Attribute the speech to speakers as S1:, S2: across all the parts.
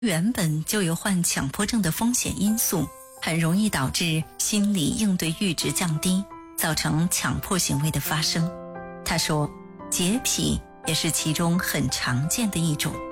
S1: 原本就有患强迫症的风险因素，很容易导致心理应对阈值降低，造成强迫行为的发生。他说，洁癖也是其中很常见的一种。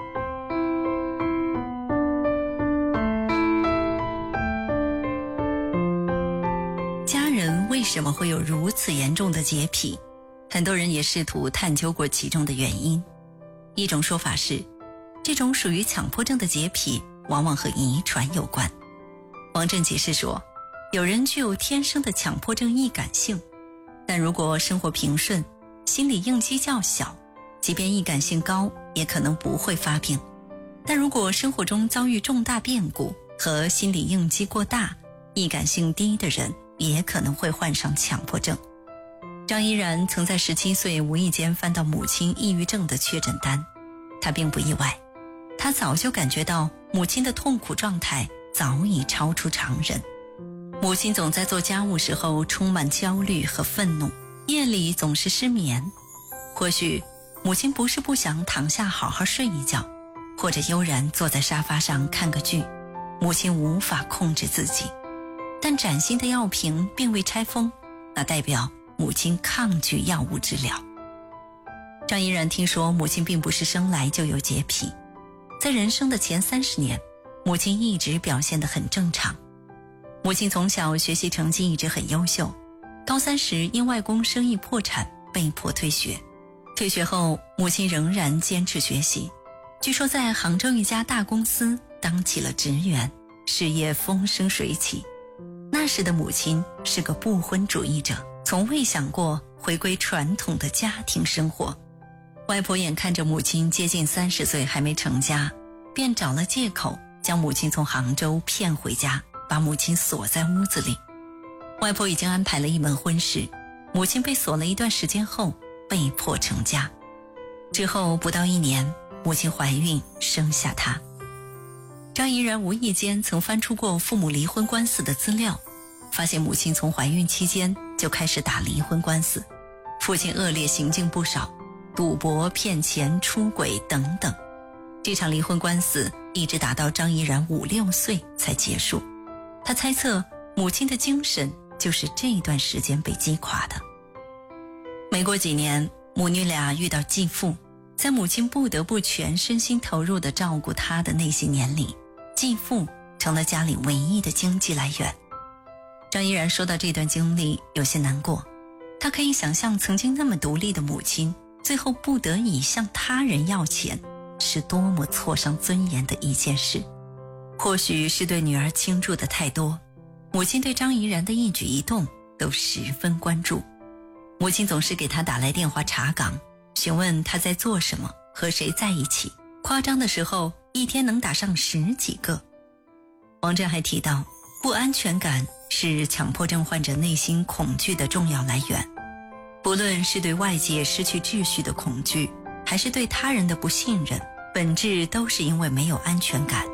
S1: 家人为什么会有如此严重的洁癖？很多人也试图探究过其中的原因。一种说法是，这种属于强迫症的洁癖往往和遗传有关。王震解释说，有人具有天生的强迫症易感性，但如果生活平顺，心理应激较小，即便易感性高，也可能不会发病。但如果生活中遭遇重大变故和心理应激过大，易感性低的人也可能会患上强迫症。张依然曾在17岁无意间翻到母亲抑郁症的确诊单，他并不意外，他早就感觉到母亲的痛苦状态早已超出常人。母亲总在做家务时候充满焦虑和愤怒，夜里总是失眠。或许母亲不是不想躺下好好睡一觉，或者悠然坐在沙发上看个剧，母亲无法控制自己。但崭新的药瓶并未拆封，那代表母亲抗拒药物治疗。张依然听说母亲并不是生来就有洁癖，在人生的前30年，母亲一直表现得很正常。母亲从小学习成绩一直很优秀，高3时因外公生意破产被迫退学。退学后，母亲仍然坚持学习，据说在杭州一家大公司当起了职员，事业风生水起。那时的母亲是个不婚主义者，从未想过回归传统的家庭生活。外婆眼看着母亲接近30岁还没成家，便找了借口将母亲从杭州骗回家，把母亲锁在屋子里。外婆已经安排了一门婚事，母亲被锁了一段时间后被迫成家。之后不到1年，母亲怀孕生下她。张依然无意间曾翻出过父母离婚官司的资料，发现母亲从怀孕期间就开始打离婚官司，父亲恶劣行径不少，赌博、骗钱、出轨等等。这场离婚官司一直打到张依然5、6岁才结束。他猜测母亲的精神就是这段时间被击垮的。没过几年，母女俩遇到继父，在母亲不得不全身心投入地照顾她的那些年里，继父成了家里唯一的经济来源。张依然说到这段经历有些难过，他可以想象曾经那么独立的母亲，最后不得已向他人要钱，是多么挫伤尊严的一件事。或许是对女儿倾注的太多，母亲对张依然的一举一动都十分关注。母亲总是给他打来电话查岗，询问他在做什么，和谁在一起，夸张的时候一天能打上10几个。王震还提到，不安全感是强迫症患者内心恐惧的重要来源，不论是对外界失去秩序的恐惧，还是对他人的不信任，本质都是因为没有安全感。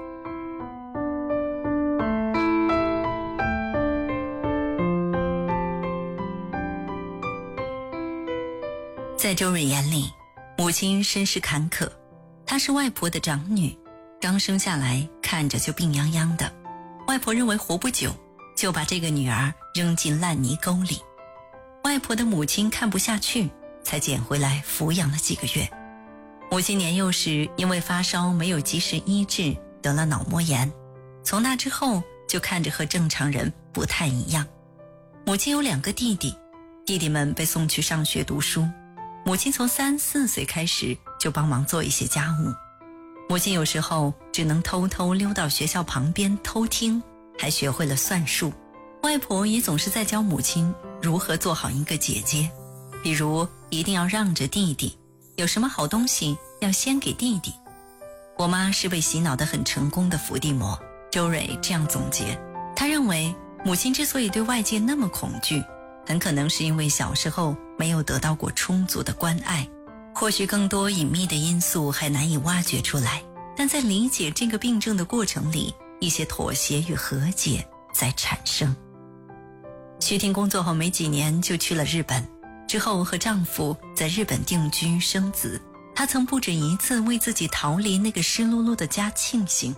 S1: 在周蕊眼里，母亲身世坎坷，她是外婆的长女，刚生下来看着就病殃殃的，外婆认为活不久，就把这个女儿扔进烂泥沟里。外婆的母亲看不下去，才捡回来抚养了几个月。母亲年幼时因为发烧没有及时医治，得了脑膜炎，从那之后就看着和正常人不太一样。母亲有2个弟弟，弟弟们被送去上学读书，母亲从3、4岁开始就帮忙做一些家务。母亲有时候只能偷偷溜到学校旁边偷听，还学会了算术。外婆也总是在教母亲如何做好一个姐姐，比如一定要让着弟弟，有什么好东西要先给弟弟。我妈是被洗脑得很成功的伏地魔，周蕊这样总结。她认为母亲之所以对外界那么恐惧，很可能是因为小时候没有得到过充足的关爱，或许更多隐秘的因素还难以挖掘出来，但在理解这个病症的过程里，一些妥协与和解在产生。徐婷工作后没几年就去了日本，之后和丈夫在日本定居生子， 他曾不止一次为自己逃离那个湿漉漉的家庆幸。